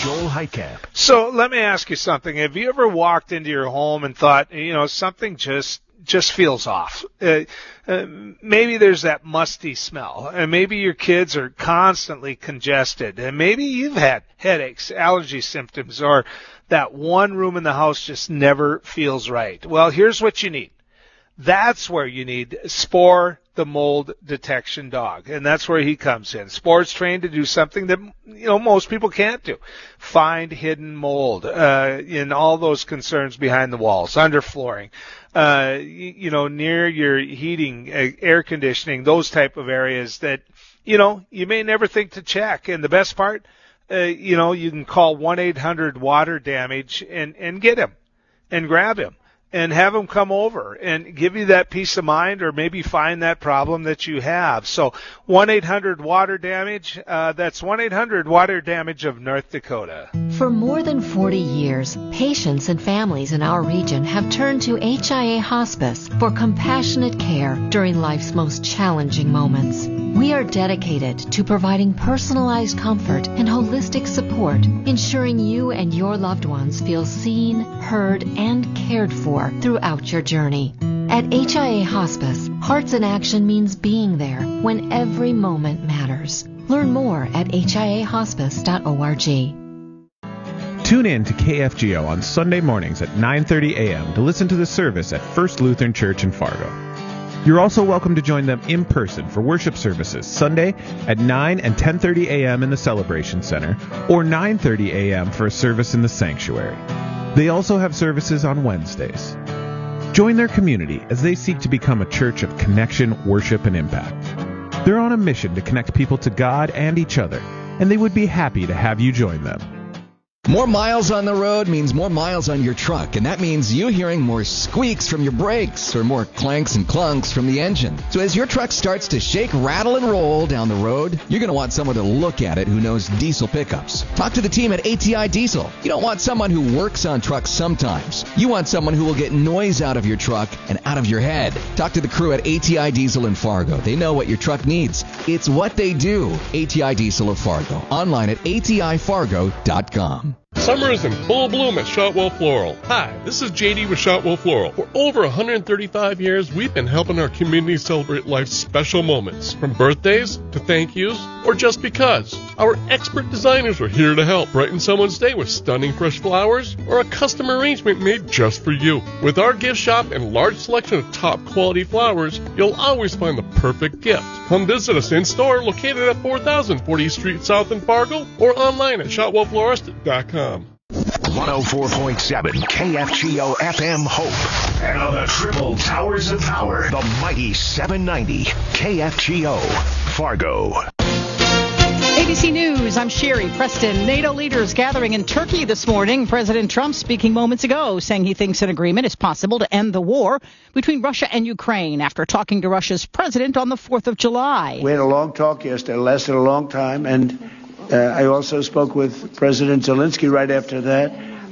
Joel Heitkamp. So let me ask you something. Have you ever walked into your home and thought, something just feels off? Maybe there's that musty smell, and maybe your kids are constantly congested, and maybe you've had headaches, allergy symptoms, or that one room in the house just never feels right. Well, here's what you need. That's where you need Spore, the mold detection dog, and that's where he comes in. Spore's trained to do something that most people can't do: find hidden mold in all those concerns behind the walls, under flooring, near your heating, air conditioning, those type of areas that you may never think to check. And the best part, you can call 1-800-WATER-DAMAGE and get him and grab him and have them come over and give you that peace of mind, or maybe find that problem that you have. So 1-800-WATER-DAMAGE, that's 1-800-WATER-DAMAGE of North Dakota. For more than 40 years, patients and families in our region have turned to HIA Hospice for compassionate care during life's most challenging moments. We are dedicated to providing personalized comfort and holistic support, ensuring you and your loved ones feel seen, heard, and cared for throughout your journey. At HIA Hospice, Hearts in Action means being there when every moment matters. Learn more at hiahospice.org. Tune in to KFGO on Sunday mornings at 9:30 a.m. to listen to the service at First Lutheran Church in Fargo. You're also welcome to join them in person for worship services Sunday at 9 and 10:30 a.m. in the Celebration Center, or 9:30 a.m. for a service in the sanctuary. They also have services on Wednesdays. Join their community as they seek to become a church of connection, worship, and impact. They're on a mission to connect people to God and each other, and they would be happy to have you join them. More miles on the road means more miles on your truck, and that means you hearing more squeaks from your brakes or more clanks and clunks from the engine. So as your truck starts to shake, rattle, and roll down the road, you're going to want someone to look at it who knows diesel pickups. Talk to the team at ATI Diesel. You don't want someone who works on trucks sometimes. You want someone who will get noise out of your truck and out of your head. Talk to the crew at ATI Diesel in Fargo. They know what your truck needs. It's what they do. ATI Diesel of Fargo. Online at atifargo.com. Summer is in full bloom at Shotwell Floral. Hi, this is JD with Shotwell Floral. For over 135 years, we've been helping our community celebrate life's special moments, from birthdays to thank yous, or just because. Our expert designers are here to help brighten someone's day with stunning fresh flowers or a custom arrangement made just for you. With our gift shop and large selection of top quality flowers, you'll always find the perfect gift. Come visit us in store located at 4000 40th Street South in Fargo, or online at shotwellflorist.com. 104.7 KFGO FM Hope. And on the triple towers of power, the mighty 790 KFGO Fargo. ABC News, I'm Sherry Preston. NATO leaders gathering in Turkey this morning. President Trump speaking moments ago, saying he thinks an agreement is possible to end the war between Russia and Ukraine after talking to Russia's president on the 4th of July. We had a long talk yesterday. It lasted a long time, and I also spoke with President Zelensky right after that.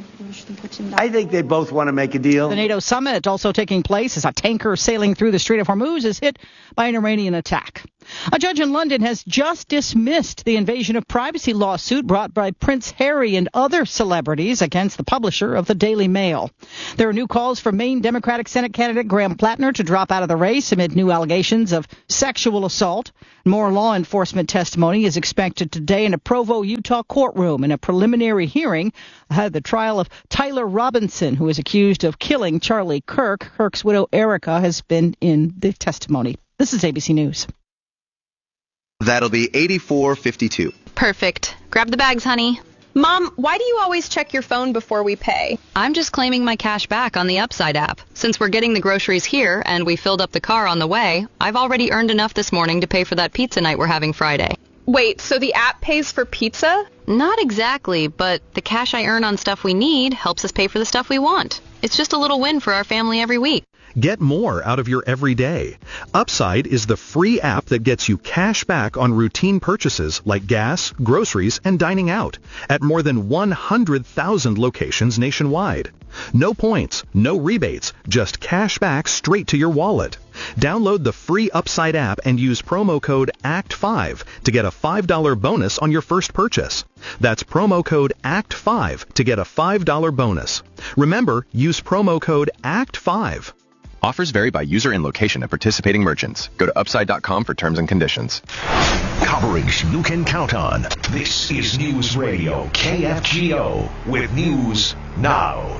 I think they both want to make a deal. The NATO summit also taking place as a tanker sailing through the Strait of Hormuz is hit by an Iranian attack. A judge in London has just dismissed the invasion of privacy lawsuit brought by Prince Harry and other celebrities against the publisher of the Daily Mail. There are new calls for Maine Democratic Senate candidate Graham Plattner to drop out of the race amid new allegations of sexual assault. More law enforcement testimony is expected today in a Provo, Utah courtroom in a preliminary hearing ahead of the trial of Tyler Robinson, who is accused of killing Charlie Kirk. Kirk's widow, Erica, has been in the testimony. This is ABC News. That'll be $84.52. Perfect. Grab the bags, honey. Mom, why do you always check your phone before we pay? I'm just claiming my cash back on the Upside app. Since we're getting the groceries here and we filled up the car on the way, I've already earned enough this morning to pay for that pizza night we're having Friday. Wait, so the app pays for pizza? Not exactly, but the cash I earn on stuff we need helps us pay for the stuff we want. It's just a little win for our family every week. Get more out of your everyday. Upside is the free app that gets you cash back on routine purchases like gas, groceries, and dining out at more than 100,000 locations nationwide. No points, no rebates, just cash back straight to your wallet. Download the free Upside app and use promo code ACT5 to get a $5 bonus on your first purchase. That's promo code ACT5 to get a $5 bonus. Remember, use promo code ACT5. Offers vary by user and location at participating merchants. Go to upside.com for terms and conditions. Coverage you can count on. This is News Radio KFGO with News Now.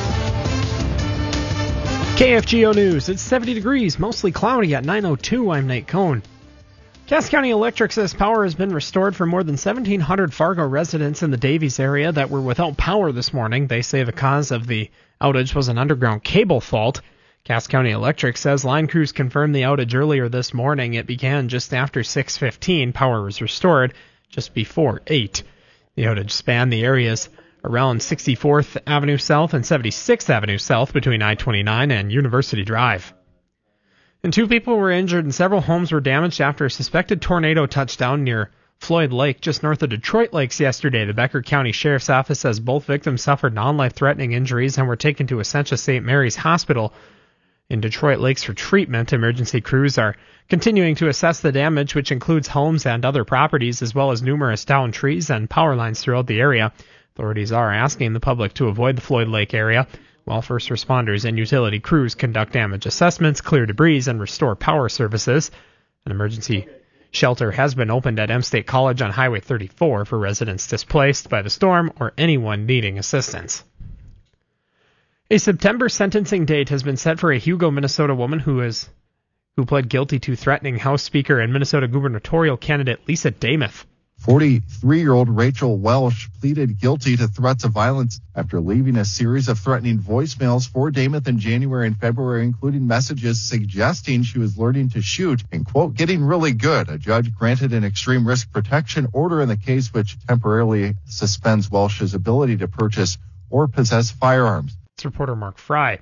KFGO News. It's 70 degrees, mostly cloudy at 9:02. I'm Nate Cohn. Cass County Electric says power has been restored for more than 1,700 Fargo residents in the Davies area that were without power this morning. They say the cause of the outage was an underground cable fault. Cass County Electric says line crews confirmed the outage earlier this morning. It began just after 6:15. Power was restored just before 8. The outage spanned the areas around 64th Avenue South and 76th Avenue South between I-29 and University Drive. And 2 people were injured and several homes were damaged after a suspected tornado touched down near Floyd Lake, just north of Detroit Lakes yesterday. The Becker County Sheriff's Office says both victims suffered non-life-threatening injuries and were taken to Essentia St. Mary's Hospital in Detroit Lakes for treatment. Emergency crews are continuing to assess the damage, which includes homes and other properties, as well as numerous downed trees and power lines throughout the area. Authorities are asking the public to avoid the Floyd Lake area, while first responders and utility crews conduct damage assessments, clear debris, and restore power services. An emergency shelter has been opened at M State College on Highway 34 for residents displaced by the storm or anyone needing assistance. A September sentencing date has been set for a Hugo, Minnesota woman who pled guilty to threatening House Speaker and Minnesota gubernatorial candidate Lisa Demuth. 43-year-old Rachel Welsh pleaded guilty to threats of violence after leaving a series of threatening voicemails for Demuth in January and February, including messages suggesting she was learning to shoot and, quote, getting really good. A judge granted an extreme risk protection order in the case, which temporarily suspends Welsh's ability to purchase or possess firearms. It's reporter Mark Fry.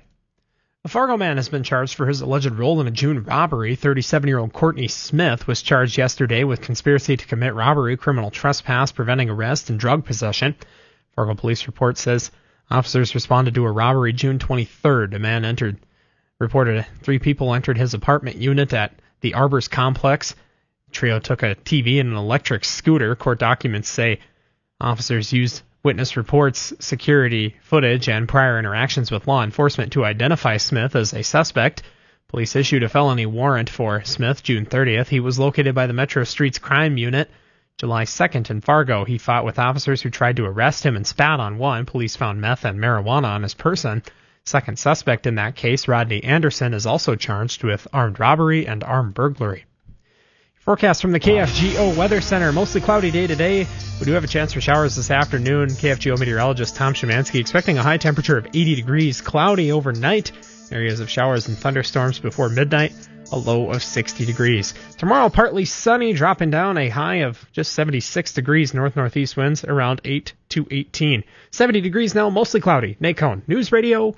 A Fargo man has been charged for his alleged role in a June robbery. 37-year-old Courtney Smith was charged yesterday with conspiracy to commit robbery, criminal trespass, preventing arrest, and drug possession. Fargo police report says officers responded to a robbery June 23rd. A man reported 3 people entered his apartment unit at the Arbors complex. The trio took a TV and an electric scooter. Court documents say officers used witness reports, security footage, and prior interactions with law enforcement to identify Smith as a suspect. Police issued a felony warrant for Smith June 30th. He was located by the Metro Streets Crime Unit July 2nd in Fargo. He fought with officers who tried to arrest him and spat on one. Police found meth and marijuana on his person. Second suspect in that case, Rodney Anderson, is also charged with armed robbery and armed burglary. Forecast from the KFGO Weather Center. Mostly cloudy day today. We do have a chance for showers this afternoon. KFGO meteorologist Tom Szymanski expecting a high temperature of 80 degrees. Cloudy overnight. Areas of showers and thunderstorms before midnight. A low of 60 degrees. Tomorrow, partly sunny, dropping down a high of just 76 degrees. North-northeast winds around 8 to 18. 70 degrees now, mostly cloudy. Nate Cohn, News Radio,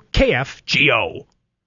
KFGO.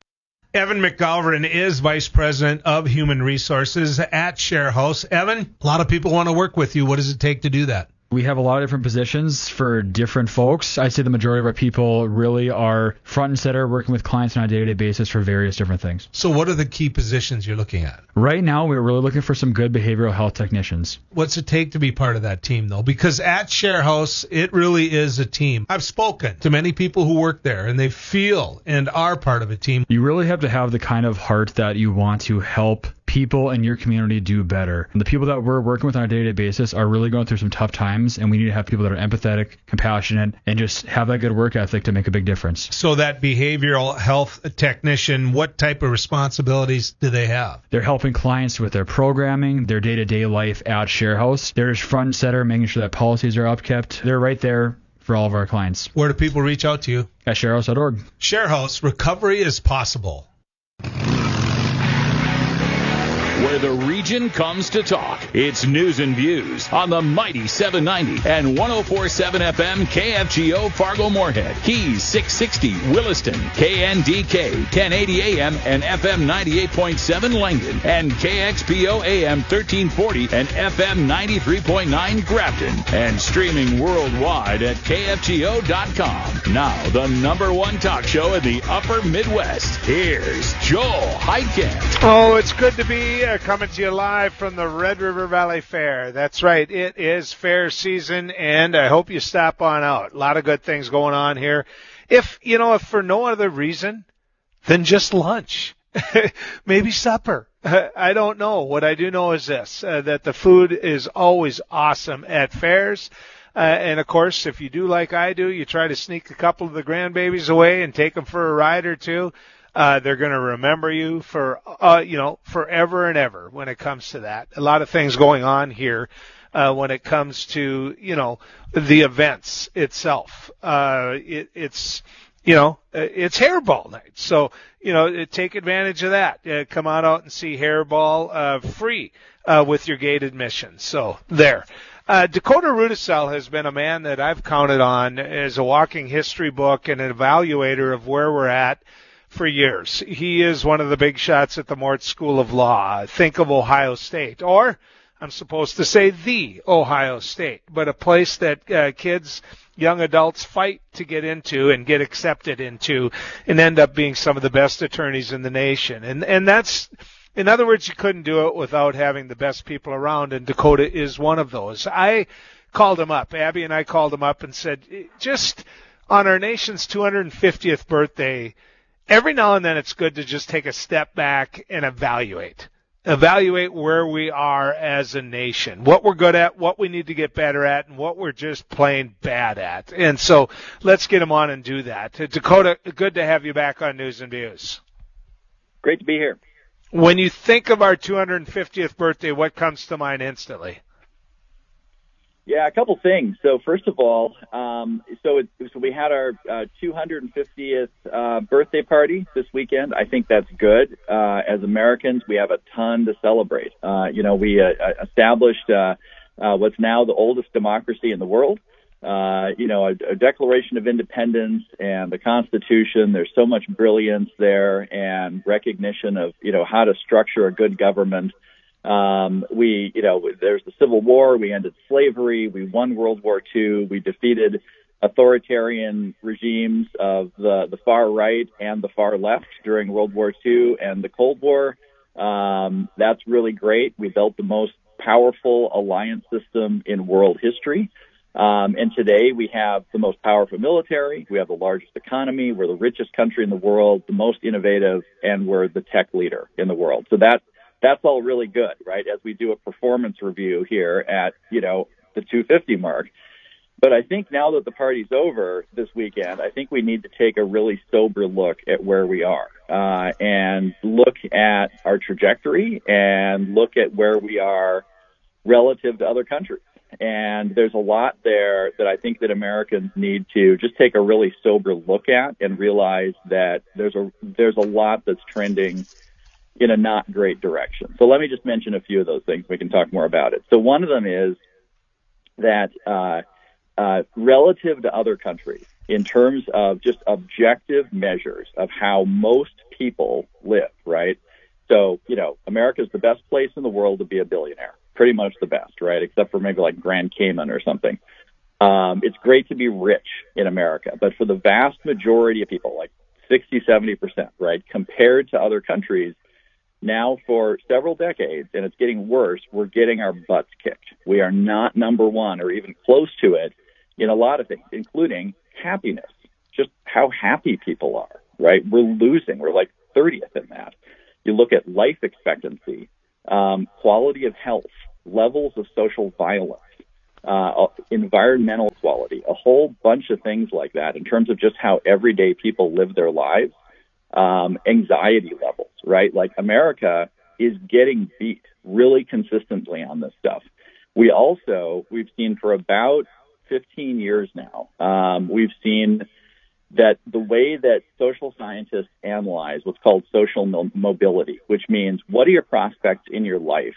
Evan McGovern is Vice President of Human Resources at ShareHouse. Evan, a lot of people want to work with you. What does it take to do that? We have a lot of different positions for different folks. I'd say the majority of our people really are front and center working with clients on a day-to-day basis for various different things. So what are the key positions you're looking at? Right now, we're really looking for some good behavioral health technicians. What's it take to be part of that team, though? Because at ShareHouse, it really is a team. I've spoken to many people who work there, and they feel and are part of a team. You really have to have the kind of heart that you want to help people in your community do better. The people that we're working with on a day-to-day basis are really going through some tough times, and we need to have people that are empathetic, compassionate, and just have that good work ethic to make a big difference. So that behavioral health technician, what type of responsibilities do they have? They're helping clients with their programming, their day-to-day life at ShareHouse. They're just front and center, making sure that policies are upkept. They're right there for all of our clients. Where do people reach out to you? At sharehouse.org. ShareHouse, recovery is possible. where the region comes to talk. It's News and Views on the mighty 790 and 104.7 FM KFGO Fargo-Moorhead, Keys 660 Williston, KNDK 1080 AM and FM 98.7 Langdon, and KXPO AM 1340 and FM 93.9 Grafton, and streaming worldwide at KFGO.com. Now, the number one talk show in the upper Midwest. Here's Joel Heitkamp. Oh, it's good to be coming to you live from the Red River Valley Fair. That's right. It is fair season, and I hope you stop on out. A lot of good things going on here. If for no other reason than just lunch, maybe supper. I don't know. What I do know is this, that the food is always awesome at fairs. And, of course, if you do like I do, you try to sneak a couple of the grandbabies away and take them for a ride or two. They're going to remember you for, forever and ever when it comes to that. A lot of things going on here when it comes to, the events itself. It's Hairball night. So, take advantage of that. Come on out and see Hairball free with your gate admission. So, there. Dakota Rudisell has been a man that I've counted on as a walking history book and an evaluator of where we're at for years. He is one of the big shots at the Mort School of Law. Think of Ohio State, or I'm supposed to say the Ohio State, but a place that kids, young adults fight to get into and get accepted into and end up being some of the best attorneys in the nation. And that's, in other words, you couldn't do it without having the best people around, and Dakota is one of those. I called him up. Abby and I called him up and said, just on our nation's 250th birthday, every now and then it's good to just take a step back and evaluate where we are as a nation, what we're good at, what we need to get better at, and what we're just plain bad at. And so let's get him on and do that. Dakota, good to have you back on News and Views. Great to be here. When you think of our 250th birthday, what comes to mind instantly? Yeah, a couple things. So first of all, so we had our 250th birthday party this weekend. I think that's good. As Americans, we have a ton to celebrate. We established what's now the oldest democracy in the world. A Declaration of Independence and the Constitution. There's so much brilliance there and recognition of, how to structure a good government. There's the Civil War. We ended slavery. We won World War II. We defeated authoritarian regimes of the far right and the far left during World War II and the Cold War. That's really great. We built the most powerful alliance system in world history. And today we have the most powerful military. We have the largest economy. We're the richest country in the world, the most innovative, and we're the tech leader in the world. So that's all really good, right? As we do a performance review here at, the 250 mark. But I think now that the party's over this weekend, I think we need to take a really sober look at where we are, and look at our trajectory and look at where we are relative to other countries. And there's a lot there that I think that Americans need to just take a really sober look at and realize that there's a lot that's trending in a not great direction. So let me just mention a few of those things. We can talk more about it. So one of them is that relative to other countries, in terms of just objective measures of how most people live, right? So, America's the best place in the world to be a billionaire. Pretty much the best, right? Except for maybe like Grand Cayman or something. It's great to be rich in America, but for the vast majority of people, like 60, 70%, right? Compared to other countries, now for several decades, and it's getting worse, we're getting our butts kicked. We are not number one or even close to it in a lot of things, including happiness, just how happy people are, right? We're losing. We're like 30th in that. You look at life expectancy, quality of health, levels of social violence, environmental quality, a whole bunch of things like that in terms of just how everyday people live their lives, anxiety levels, right? Like America is getting beat really consistently on this stuff. We've seen for about 15 years now, we've seen that the way that social scientists analyze what's called social mobility, which means what are your prospects in your life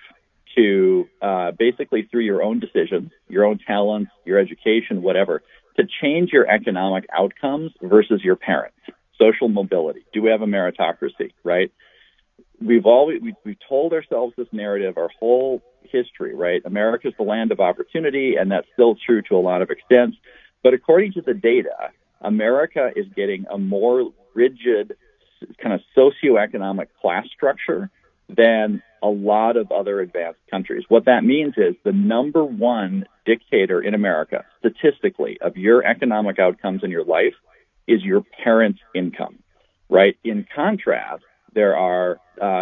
to basically through your own decisions, your own talents, your education, whatever, to change your economic outcomes versus your parents. Social mobility. Do we have a meritocracy, right? We've told ourselves this narrative our whole history, right? America's the land of opportunity, and that's still true to a lot of extent. But according to the data, America is getting a more rigid kind of socioeconomic class structure than a lot of other advanced countries. What that means is the number one dictator in America, statistically, of your economic outcomes in your life is your parents' income, right? In contrast, there are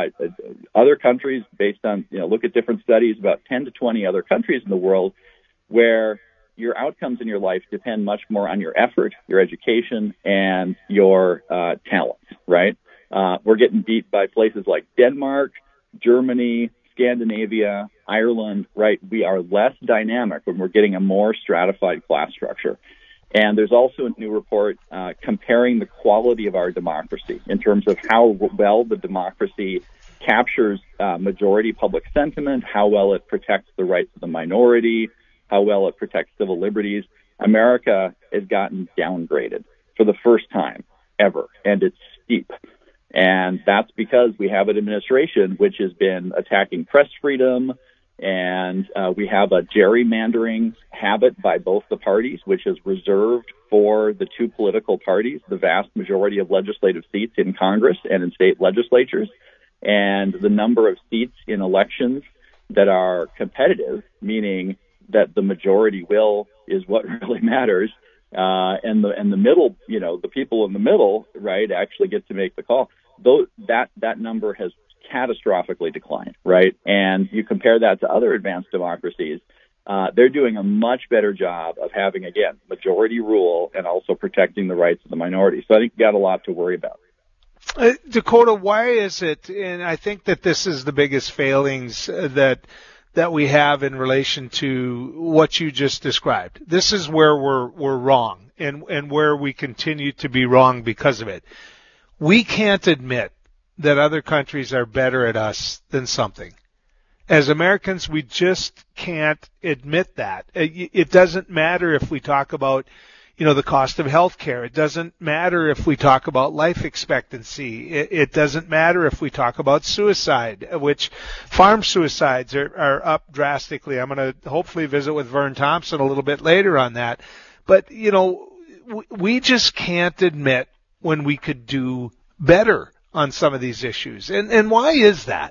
other countries based on, look at different studies, about 10 to 20 other countries in the world where your outcomes in your life depend much more on your effort, your education, and your talents, right? We're getting beat by places like Denmark, Germany, Scandinavia, Ireland, right? We are less dynamic when we're getting a more stratified class structure. And there's also a new report comparing the quality of our democracy in terms of how well the democracy captures majority public sentiment, how well it protects the rights of the minority, how well it protects civil liberties. America has gotten downgraded for the first time ever, and it's steep. And that's because we have an administration which has been attacking press freedom, and we have a gerrymandering habit by both the parties, which is reserved for the two political parties, the vast majority of legislative seats in Congress and in state legislatures, and the number of seats in elections that are competitive, meaning that the majority will is what really matters, and the middle, the people in the middle, right, actually get to make the call. Though that number has catastrophically declined, right? And you compare that to other advanced democracies, they're doing a much better job of having, again, majority rule and also protecting the rights of the minority. So I think you've got a lot to worry about. Dakota, why is it, and I think that this is the biggest failings that we have in relation to what you just described. This is where we're wrong and where we continue to be wrong because of it. We can't admit that other countries are better at us than something. As Americans, we just can't admit that. It doesn't matter if we talk about, the cost of health care. It doesn't matter if we talk about life expectancy. It doesn't matter if we talk about suicide, which farm suicides are up drastically. I'm going to hopefully visit with Vern Thompson a little bit later on that. But, we just can't admit when we could do better on some of these issues. And why is that?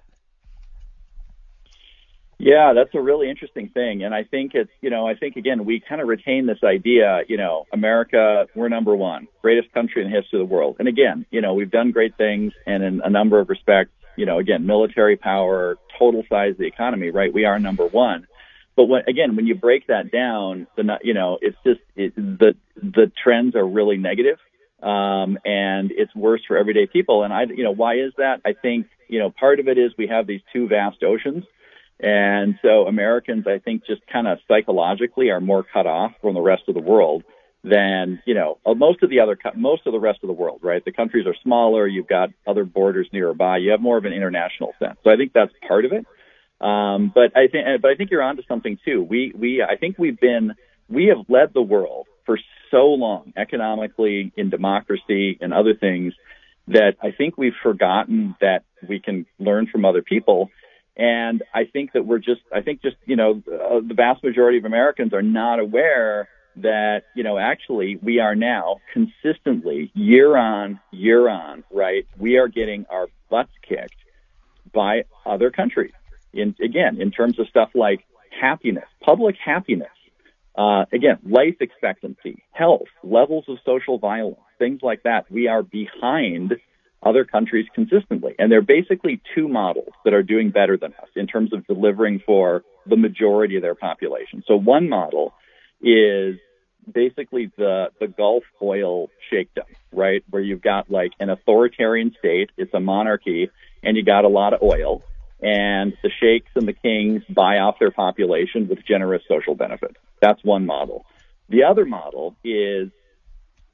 Yeah, that's a really interesting thing. And I think again, we kind of retain this idea, America, we're number one, greatest country in the history of the world. And again, we've done great things, and in a number of respects, again, military power, total size of the economy, right? We are number one. But when you break that down, it's just, the trends are really negative. And it's worse for everyday people. And why is that? I think, part of it is we have these two vast oceans. And so Americans, I think, just kind of psychologically are more cut off from the rest of the world than, most of the rest of the world, right? The countries are smaller. You've got other borders nearby. You have more of an international sense. So I think that's part of it. But I think you're onto something too. I think we have led the world for so long, economically, in democracy and other things, that I think we've forgotten that we can learn from other people. And I think that the vast majority of Americans are not aware that, actually we are now consistently, year on, right, we are getting our butts kicked by other countries. In terms of stuff like happiness, public happiness, life expectancy, health, levels of social violence, things like that. We are behind other countries consistently. And there are basically two models that are doing better than us in terms of delivering for the majority of their population. So one model is basically the Gulf oil shakedown, right? Where you've got like an authoritarian state, it's a monarchy, and you got a lot of oil. And the sheikhs and the kings buy off their population with generous social benefits. That's one model. The other model is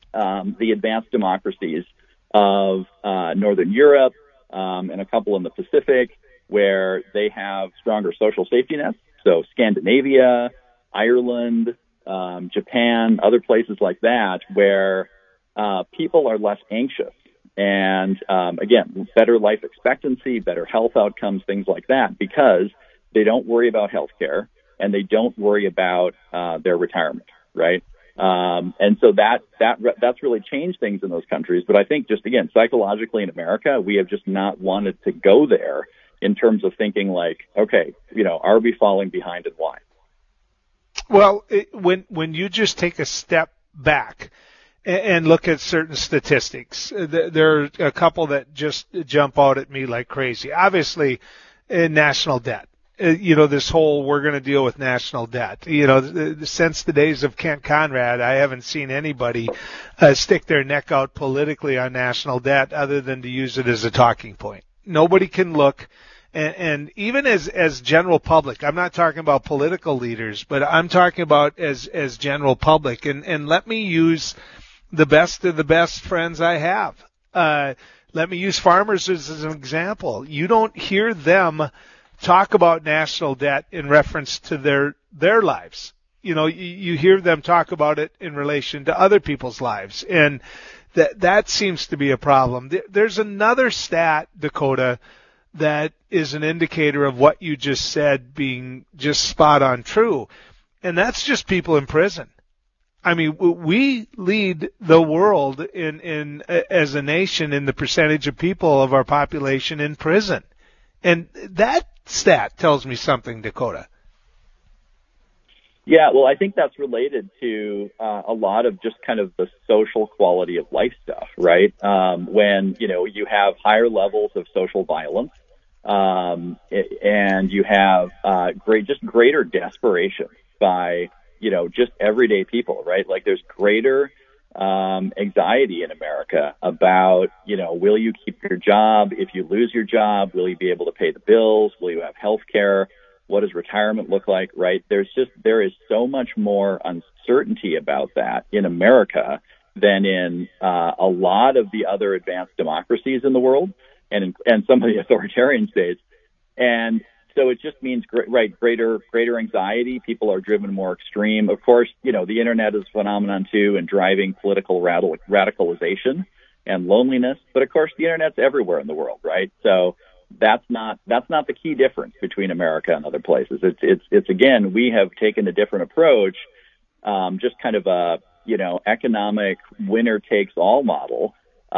the advanced democracies of Northern Europe and a couple in the Pacific, where they have stronger social safety nets. So Scandinavia, Ireland, Japan, other places like that, where people are less anxious. And again, better life expectancy, better health outcomes, things like that, because they don't worry about health care and they don't worry about their retirement, right? And so that's really changed things in those countries. But I think just, again, psychologically in America, we have just not wanted to go there in terms of thinking like, okay, are we falling behind and why? Well, when you just take a step back and look at certain statistics, there are a couple that just jump out at me like crazy. Obviously, national debt. This whole we're going to deal with national debt. Since the days of Kent Conrad, I haven't seen anybody stick their neck out politically on national debt other than to use it as a talking point. Nobody can look. And even as general public, I'm not talking about political leaders, but I'm talking about as general public. And let me use the best of the best friends I have. Let me use farmers as an example. You don't hear them talk about national debt in reference to their lives. You hear them talk about it in relation to other people's lives. And that seems to be a problem. There's another stat, Dakota, that is an indicator of what you just said being just spot on true. And that's just people in prison. I mean, we lead the world in as a nation in the percentage of people of our population in prison. And that stat tells me something, Dakota. Yeah, well, I think that's related to a lot of just kind of the social quality of life stuff, right? When, you have higher levels of social violence, and you have greater desperation by, just everyday people, right? Like there's greater anxiety in America about, will you keep your job? If you lose your job, will you be able to pay the bills? Will you have health care? What does retirement look like, right? There is so much more uncertainty about that in America than in a lot of the other advanced democracies in the world and some of the authoritarian states. And so it just means, greater anxiety. People are driven more extreme. Of course, the internet is a phenomenon too, and driving political radicalization and loneliness. But of course, the internet's everywhere in the world, right? So that's not the key difference between America and other places. It's again, we have taken a different approach, just kind of a, economic winner takes all model,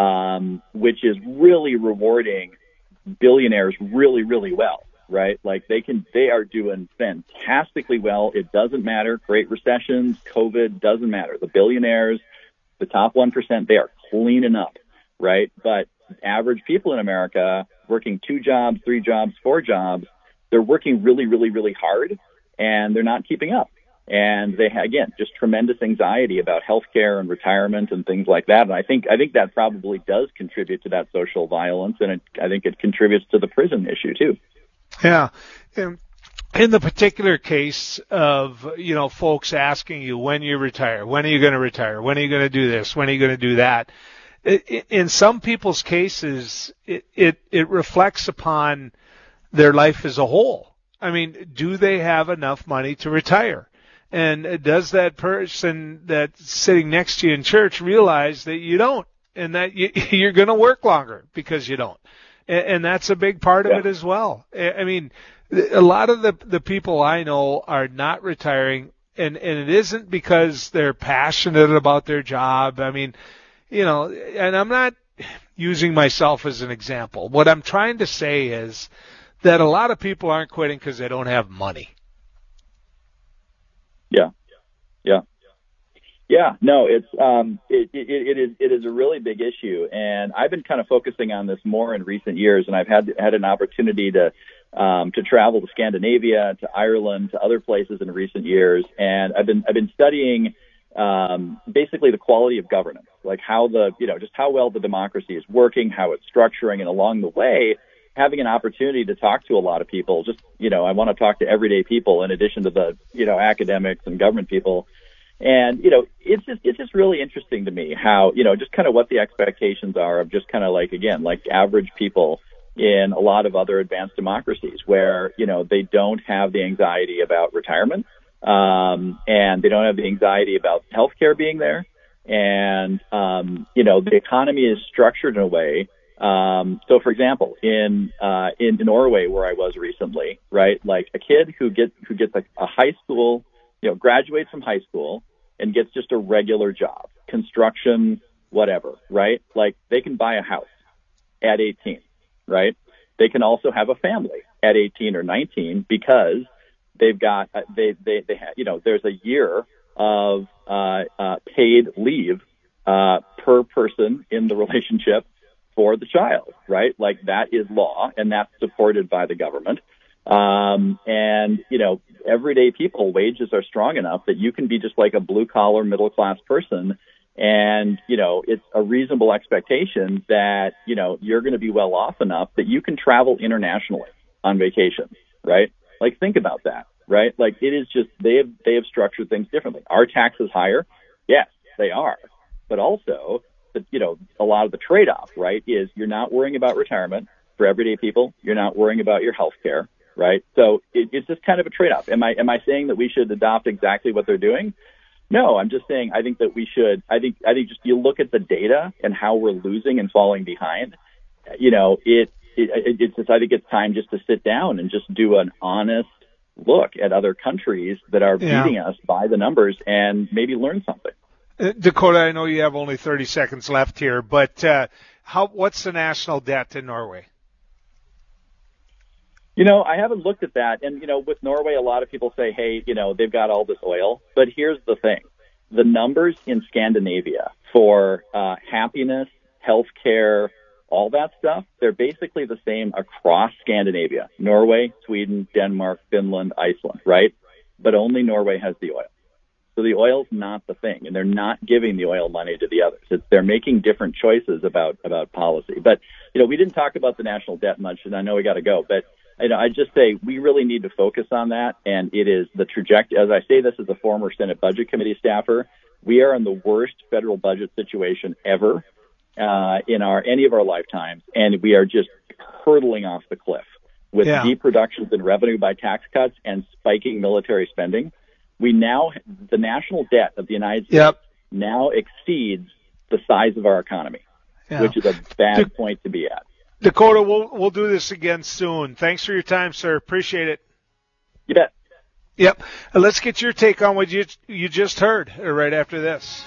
which is really rewarding billionaires really, really well. Right? Like they are doing fantastically well. It doesn't matter. Great recessions, COVID, doesn't matter. The billionaires, the top 1%, they are cleaning up, right? But average people in America working 2 jobs, 3 jobs, 4 jobs, they're working really, really, really hard and they're not keeping up. And they, again, just tremendous anxiety about healthcare and retirement and things like that. And I think that probably does contribute to that social violence. And I think it contributes to the prison issue too. Yeah. In the particular case of, folks asking you when you retire, when are you going to retire? When are you going to do this? When are you going to do that? In some people's cases, it reflects upon their life as a whole. I mean, do they have enough money to retire? And does that person that's sitting next to you in church realize that you don't and that you're going to work longer because you don't? And that's a big part of it as well. I mean, a lot of the people I know are not retiring, and it isn't because they're passionate about their job. I mean, and I'm not using myself as an example. What I'm trying to say is that a lot of people aren't quitting because they don't have money. Yeah, no, it is a really big issue, and I've been kind of focusing on this more in recent years, and I've had an opportunity to travel to Scandinavia, to Ireland, to other places in recent years, and I've been studying basically the quality of governance, like how just how well the democracy is working, how it's structuring, and along the way, having an opportunity to talk to a lot of people. Just I want to talk to everyday people in addition to the academics and government people. And, it's just really interesting to me how, just kind of what the expectations are of just kind of like average people in a lot of other advanced democracies where, they don't have the anxiety about retirement, and they don't have the anxiety about healthcare being there. And, the economy is structured in a way. So for example, in Norway, where I was recently, right, like a kid who gets a high school, graduates from high school and gets just a regular job, construction, whatever, right? Like they can buy a house at 18, right? They can also have a family at 18 or 19 because they've got, there's a year of, paid leave, per person in the relationship for the child, right? Like that is law and that's supported by the government. And, everyday people, wages are strong enough that you can be just like a blue collar middle class person. And, it's a reasonable expectation that, you're going to be well off enough that you can travel internationally on vacation, right? Like think about that, right? Like it is just, they have structured things differently. Are taxes higher? Yes, they are. But also, a lot of the trade-off, right, is you're not worrying about retirement for everyday people. You're not worrying about your health care, right? So it's just kind of a trade-off. Am I saying that we should adopt exactly what they're doing? No, I'm just saying I think that we should. I think just you look at the data and how we're losing and falling behind. It's just, I think it's time just to sit down and just do an honest look at other countries that are beating us by the numbers and maybe learn something. Dakota, I know you have only 30 seconds left here, but what's the national debt in Norway? I haven't looked at that. And, with Norway, a lot of people say, hey, they've got all this oil. But here's the thing. The numbers in Scandinavia for happiness, healthcare, all that stuff, they're basically the same across Scandinavia. Norway, Sweden, Denmark, Finland, Iceland, right? But only Norway has the oil. So the oil's not the thing, and they're not giving the oil money to the others. They're making different choices about policy. But, we didn't talk about the national debt much, and I know we got to go. But, I just say we really need to focus on that, and it is the trajectory. As I say this as a former Senate Budget Committee staffer, we are in the worst federal budget situation ever in any of our lifetimes, and we are just hurtling off the cliff with deep reductions in revenue by tax cuts and spiking military spending. The national debt of the United States now exceeds the size of our economy, which is a bad point to be at. Dakota, we'll do this again soon. Thanks for your time, sir. Appreciate it. You bet. Yep. Let's get your take on what you just heard right after this.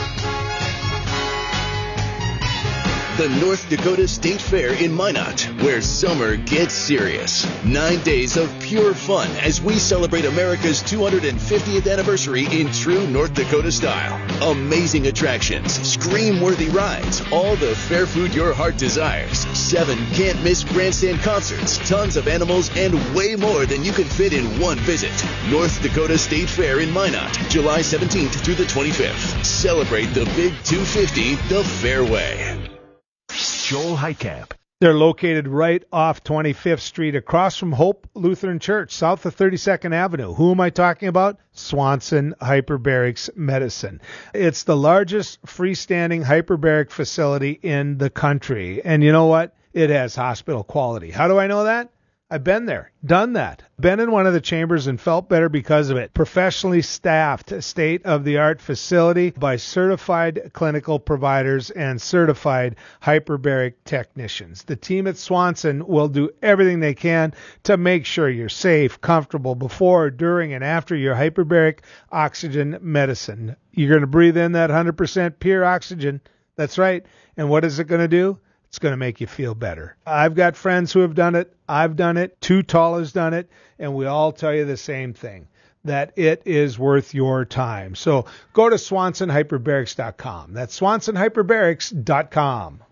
The North Dakota State Fair in Minot, where summer gets serious. 9 days of pure fun as we celebrate America's 250th anniversary in true North Dakota style. Amazing attractions, scream-worthy rides, all the fair food your heart desires. 7 can't-miss grandstand concerts, tons of animals, and way more than you can fit in one visit. North Dakota State Fair in Minot, July 17th through the 25th. Celebrate the Big 250 the fair way. Joel Heitkamp. They're located right off 25th Street across from Hope Lutheran Church, south of 32nd Avenue. Who am I talking about? Swanson Hyperbarics Medicine. It's the largest freestanding hyperbaric facility in the country. And you know what? It has hospital quality. How do I know that? I've been there, done that. Been in one of the chambers and felt better because of it. Professionally staffed, state-of-the-art facility by certified clinical providers and certified hyperbaric technicians. The team at Swanson will do everything they can to make sure you're safe, comfortable before, during, and after your hyperbaric oxygen medicine. You're going to breathe in that 100% pure oxygen. That's right. And what is it going to do? It's going to make you feel better. I've got friends who have done it. I've done it. Too Tall has done it. And we all tell you the same thing, that it is worth your time. So go to SwansonHyperbarics.com. That's SwansonHyperbarics.com.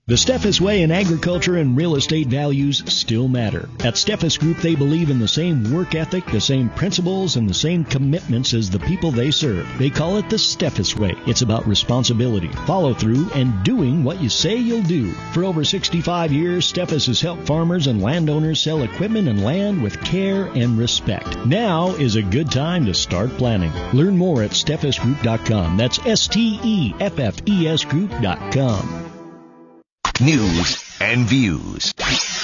The Steffes way in agriculture and real estate values still matter. At Steffes Group, they believe in the same work ethic, the same principles, and the same commitments as the people they serve. They call it the Steffes way. It's about responsibility, follow-through, and doing what you say you'll do. For over 65 years, Steffes has helped farmers and landowners sell equipment and land with care and respect. Now is a good time to start planning. Learn more at steffesgroup.com. That's STEFFES Group.com. News and views.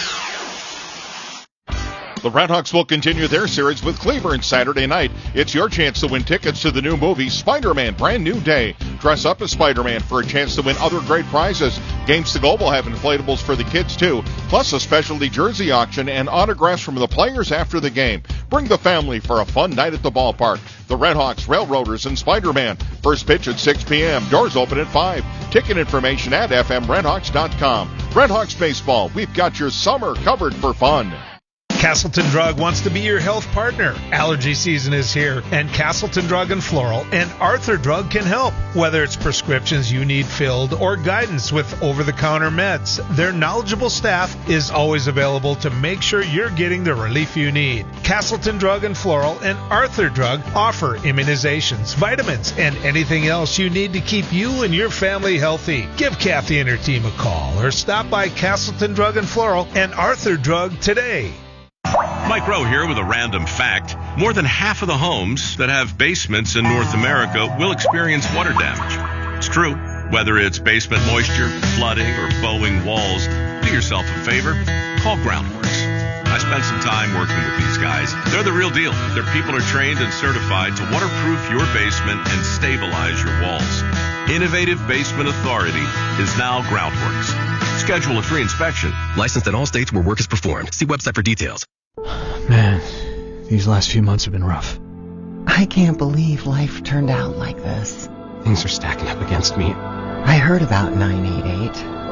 The Redhawks will continue their series with Cleveland Saturday night. It's your chance to win tickets to the new movie Spider-Man Brand New Day. Dress up as Spider-Man for a chance to win other great prizes. Games to Go will have inflatables for the kids too, plus a specialty jersey auction and autographs from the players after the game. Bring the family for a fun night at the ballpark. The Redhawks, Railroaders, and Spider-Man. First pitch at 6 p.m. Doors open at 5. Ticket information at fmredhawks.com. Redhawks Baseball, we've got your summer covered for fun. Castleton Drug wants to be your health partner. Allergy season is here, and Castleton Drug and Floral and Arthur Drug can help. Whether it's prescriptions you need filled or guidance with over-the-counter meds, their knowledgeable staff is always available to make sure you're getting the relief you need. Castleton Drug and Floral and Arthur Drug offer immunizations, vitamins, and anything else you need to keep you and your family healthy. Give Kathy and her team a call or stop by Castleton Drug and Floral and Arthur Drug today. Mike Rowe here with a random fact. More than half of the homes that have basements in North America will experience water damage. It's true. Whether it's basement moisture, flooding, or bowing walls, do yourself a favor. Call Groundworks. I spent some time working with these guys. They're the real deal. Their people are trained and certified to waterproof your basement and stabilize your walls. Innovative Basement Authority is now Groundworks. Schedule a free inspection. Licensed in all states where work is performed. See website for details. Man, these last few months have been rough. I can't believe life turned out like this. Things are stacking up against me. I heard about 988.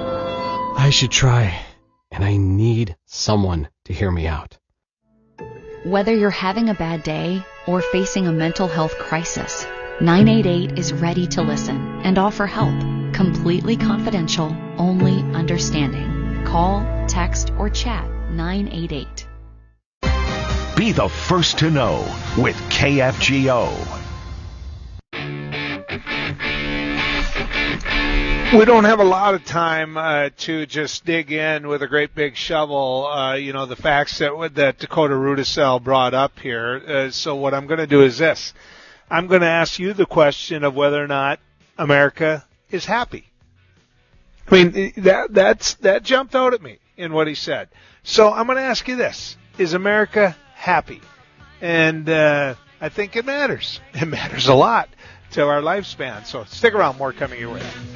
I should try, and I need someone to hear me out. Whether you're having a bad day or facing a mental health crisis, 988 is ready to listen and offer help. Completely confidential, only understanding. Call, text, or chat 988. Be the first to know with KFGO. We don't have a lot of time to just dig in with a great big shovel, the facts that Dakota Rudisell brought up here. So what I'm going to do is this. I'm going to ask you the question of whether or not America is happy. I mean, that jumped out at me in what he said. So I'm going to ask you this. Is America happy? And I think it matters. It matters a lot to our lifespan. So stick around. More coming your way.